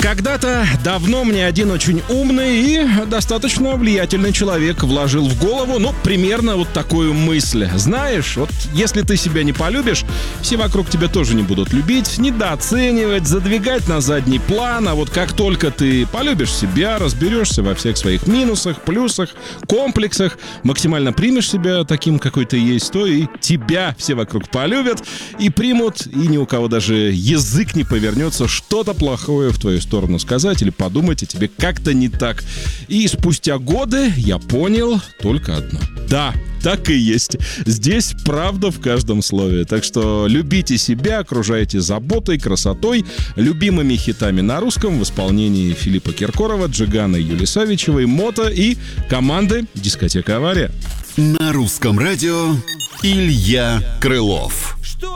Когда-то давно мне один очень умный и достаточно влиятельный человек вложил в голову, примерно вот такую мысль. Знаешь, вот если ты себя не полюбишь, все вокруг тебя тоже не будут любить, недооценивать, задвигать на задний план. А вот как только ты полюбишь себя, разберешься во всех своих минусах, плюсах, комплексах, максимально примешь себя таким, какой ты есть, то и тебя все вокруг полюбят и примут, и ни у кого даже язык не повернется что-то плохое в твою сторону сказать или подумать о тебе как-то не так. И спустя годы я понял только одно. Да, так и есть. Здесь правда в каждом слове. Так что любите себя, окружайте заботой, красотой, любимыми хитами на русском в исполнении Филиппа Киркорова, Джигана Юли Савичевой, Мото и команды «Дискотека Авария». На русском радио Илья Крылов.